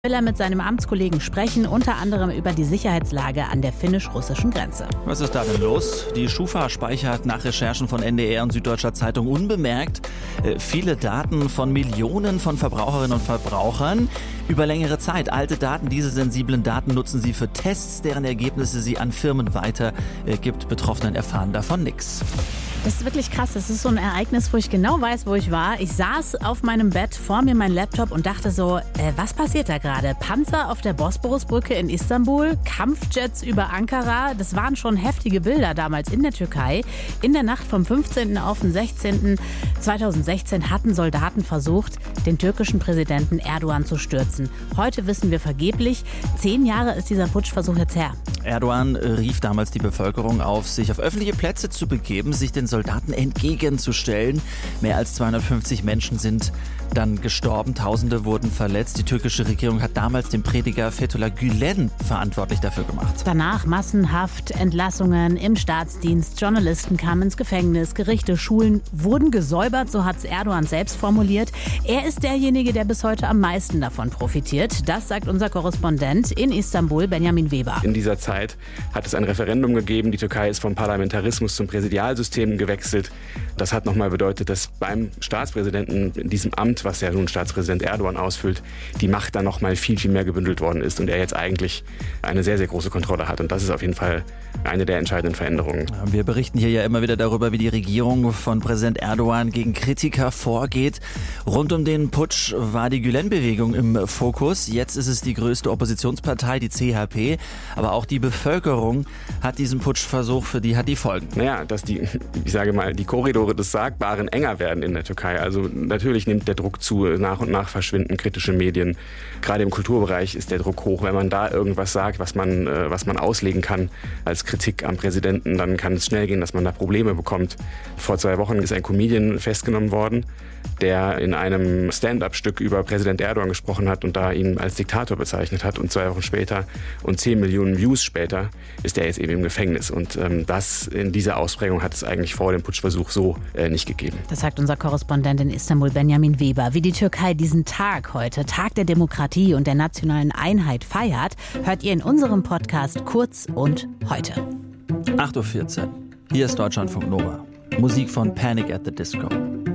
Will er mit seinem Amtskollegen sprechen, unter anderem über die Sicherheitslage an der finnisch-russischen Grenze. Was ist da denn los? Die Schufa speichert nach Recherchen von NDR und Süddeutscher Zeitung unbemerkt viele Daten von Millionen von Verbraucherinnen und Verbrauchern über längere Zeit. Alte Daten, diese sensiblen Daten nutzen sie für Tests, deren Ergebnisse sie an Firmen weitergibt. Betroffenen erfahren davon nichts. Das ist wirklich krass. Das ist so ein Ereignis, wo ich genau weiß, wo ich war. Ich saß auf meinem Bett, vor mir mein Laptop und dachte so, was passiert da gerade? Panzer auf der Bosporusbrücke in Istanbul, Kampfjets über Ankara. Das waren schon heftige Bilder damals in der Türkei. In der Nacht vom 15. auf den 16. 2016 hatten Soldaten versucht, den türkischen Präsidenten Erdogan zu stürzen. Heute wissen wir vergeblich, 10 Jahre ist dieser Putschversuch jetzt her. Erdogan rief damals die Bevölkerung auf, sich auf öffentliche Plätze zu begeben, sich den Soldaten entgegenzustellen. Mehr als 250 Menschen sind dann gestorben, Tausende wurden verletzt. Die türkische Regierung hat damals den Prediger Fethullah Gülen verantwortlich dafür gemacht. Danach massenhaft Entlassungen im Staatsdienst, Journalisten kamen ins Gefängnis, Gerichte, Schulen wurden gesäubert, so hat es Erdogan selbst formuliert. Er ist derjenige, der bis heute am meisten davon profitiert. Das sagt unser Korrespondent in Istanbul, Benjamin Weber. In dieser Zeit hat es ein Referendum gegeben. Die Türkei ist vom Parlamentarismus zum Präsidialsystem gewechselt. Das hat nochmal bedeutet, dass beim Staatspräsidenten in diesem Amt, was ja nun Staatspräsident Erdogan ausfüllt, die Macht dann nochmal viel, viel mehr gebündelt worden ist und er jetzt eigentlich eine sehr, sehr große Kontrolle hat. Und das ist auf jeden Fall eine der entscheidenden Veränderungen. Wir berichten hier ja immer wieder darüber, wie die Regierung von Präsident Erdogan gegen Kritiker vorgeht. Rund um den Putsch war die Gülen-Bewegung im Fokus. Jetzt ist es die größte Oppositionspartei, die CHP. Aber auch die Bevölkerung hat diesen Putschversuch, für die hat die Folgen. Naja, dass die Korridore des Sagbaren enger werden in der Türkei. Also natürlich nimmt der Druck zu, nach und nach verschwinden kritische Medien. Gerade im Kulturbereich ist der Druck hoch. Wenn man da irgendwas sagt, was man auslegen kann als Kritik am Präsidenten, dann kann es schnell gehen, dass man da Probleme bekommt. Vor 2 Wochen ist ein Comedian festgenommen worden, der in einem Stand-up-Stück über Präsident Erdogan gesprochen hat und da ihn als Diktator bezeichnet hat. Und 2 Wochen später und 10 Millionen Views später ist er jetzt eben im Gefängnis. Und das in dieser Ausprägung hat es eigentlich vor dem Putschversuch so nicht gegeben. Das sagt unser Korrespondent in Istanbul, Benjamin Weber. Wie die Türkei diesen Tag heute, Tag der Demokratie und der nationalen Einheit feiert, hört ihr in unserem Podcast Kurz und Heute. 8:14 Uhr. Hier ist Deutschlandfunk Nova. Musik von Panic at the Disco.